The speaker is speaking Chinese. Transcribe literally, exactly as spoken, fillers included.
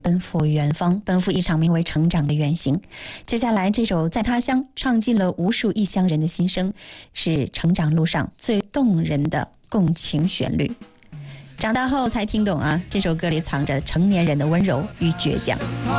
奔赴远方，奔赴一场名为成长的远行。接下来这首在他乡唱尽了无数异乡人的心声，是成长路上最动人的共情旋律。长大后才听懂啊，这首歌里藏着成年人的温柔与倔强。